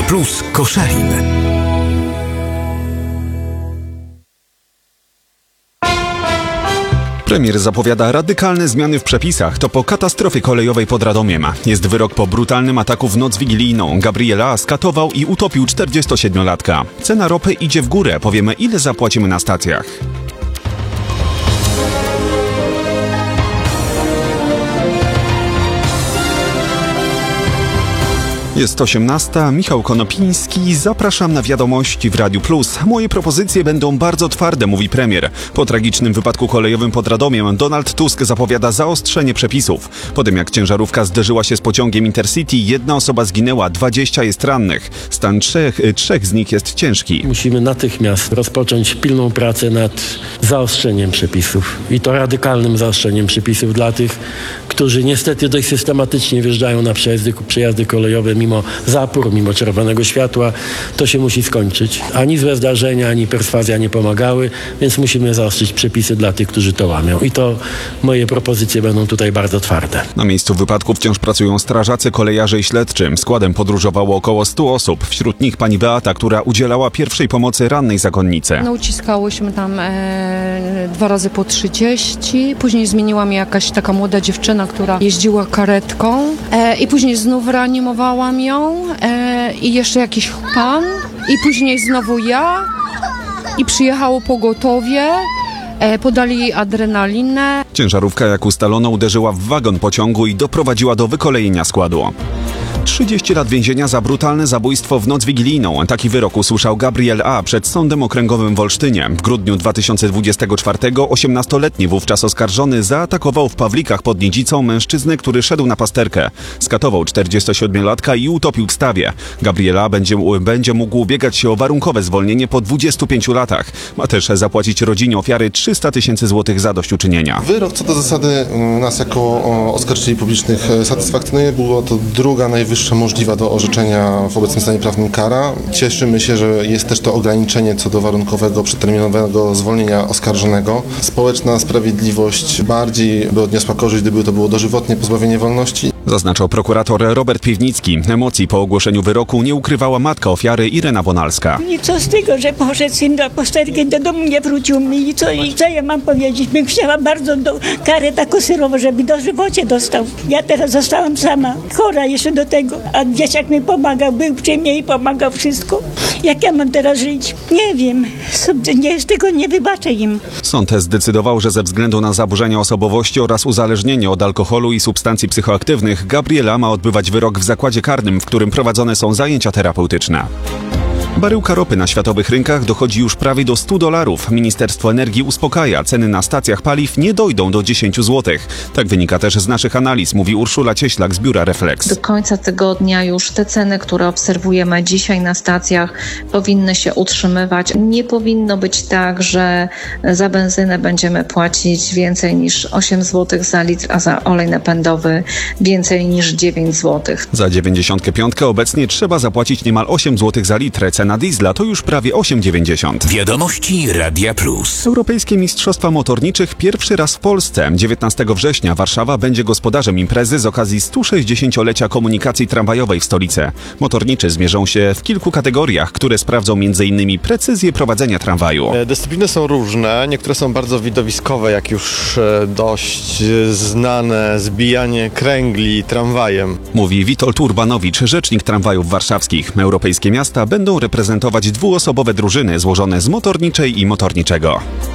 Plus Koszalin. Premier zapowiada radykalne zmiany w przepisach. To po katastrofie kolejowej pod Radomiem. Jest wyrok po brutalnym ataku w noc wigilijną. Gabriel A. skatował i utopił 47-latka. Cena ropy idzie w górę. Powiemy, ile zapłacimy na stacjach. Jest 18. Michał Konopiński. Zapraszam na wiadomości w Radiu Plus. Moje propozycje będą bardzo twarde, mówi premier. Po tragicznym wypadku kolejowym pod Radomiem Donald Tusk zapowiada zaostrzenie przepisów. Po tym jak ciężarówka zderzyła się z pociągiem Intercity, 1 osoba zginęła, 20 jest rannych. Stan trzech z nich jest ciężki. Musimy natychmiast rozpocząć pilną pracę nad zaostrzeniem przepisów. I to radykalnym zaostrzeniem przepisów dla tych, którzy niestety dość systematycznie wjeżdżają na przejazdy kolejowe mimo zapór, mimo czerwonego światła. To się musi skończyć. Ani złe zdarzenia, ani perswazja nie pomagały, więc musimy zaostrzyć przepisy dla tych, którzy to łamią. I to moje propozycje będą tutaj bardzo twarde. Na miejscu wypadku wciąż pracują strażacy, kolejarze i śledczy. Składem podróżowało około 100 osób. Wśród nich pani Beata, która udzielała pierwszej pomocy rannej zakonnicy. No, uciskałyśmy tam 2 razy po 30. Później zmieniła mnie jakaś taka młoda dziewczyna, która jeździła karetką. I później znów reanimowałam ją. I jeszcze jakiś pan. I później znowu ja. I przyjechało pogotowie. Podali jej adrenalinę. Ciężarówka, jak ustalono, uderzyła w wagon pociągu i doprowadziła do wykolejenia składu. 30 lat więzienia za brutalne zabójstwo w noc wigilijną. Taki wyrok usłyszał Gabriel A. przed Sądem Okręgowym w Olsztynie. W grudniu 2024 18-letni wówczas oskarżony zaatakował w Pawlikach pod Niedzicą mężczyznę, który szedł na pasterkę. Skatował 47-latka i utopił w stawie. Gabriel A. będzie mógł ubiegać się o warunkowe zwolnienie po 25 latach. Ma też zapłacić rodzinie ofiary 300 000 złotych zadośćuczynienia. Wyrok co do zasady nas jako oskarżycieli publicznych satysfakcjonuje. Była to druga najwyższa możliwa do orzeczenia w obecnym stanie prawnym kara. Cieszymy się, że jest też to ograniczenie co do warunkowego, przedterminowego zwolnienia oskarżonego. Społeczna sprawiedliwość bardziej by odniosła korzyść, gdyby to było dożywotnie pozbawienie wolności. Zaznaczał prokurator Robert Piwnicki. Emocji po ogłoszeniu wyroku nie ukrywała matka ofiary Irena Bonalska. I co z tego, że poszedł syn na pasterkę, do domu nie wrócił mi. I co ja mam powiedzieć? Bym chciała bardzo karę taką surową, żeby dożywocie dostał. Ja teraz zostałam sama, chora jeszcze do tego. A dzieciak mi pomagał, był przy mnie i pomagał wszystko. Jak ja mam teraz żyć? Nie wiem. Z tego nie wybaczę im. Sąd zdecydował, że ze względu na zaburzenia osobowości oraz uzależnienie od alkoholu i substancji psychoaktywnych Gabriela ma odbywać wyrok w zakładzie karnym, w którym prowadzone są zajęcia terapeutyczne. Baryłka ropy na światowych rynkach dochodzi już prawie do $100. Ministerstwo Energii uspokaja, ceny na stacjach paliw nie dojdą do 10 zł. Tak wynika też z naszych analiz, mówi Urszula Cieślak z biura Reflex. Do końca tygodnia już te ceny, które obserwujemy dzisiaj na stacjach, powinny się utrzymywać. Nie powinno być tak, że za benzynę będziemy płacić więcej niż 8 zł za litr, a za olej napędowy więcej niż 9 zł. Za 95 obecnie trzeba zapłacić niemal 8 zł za litr. Cena diesla to już prawie 8,90. Wiadomości Radia Plus. Europejskie Mistrzostwa Motorniczych pierwszy raz w Polsce. 19 września Warszawa będzie gospodarzem imprezy z okazji 160-lecia komunikacji tramwajowej w stolicy. Motorniczy zmierzą się w kilku kategoriach, które sprawdzą m.in. precyzję prowadzenia tramwaju. Dyscypliny są różne, niektóre są bardzo widowiskowe, jak już dość znane zbijanie kręgli tramwajem. Mówi Witold Urbanowicz, rzecznik tramwajów warszawskich. Europejskie miasta będą reprezentować dwuosobowe drużyny złożone z motorniczej i motorniczego.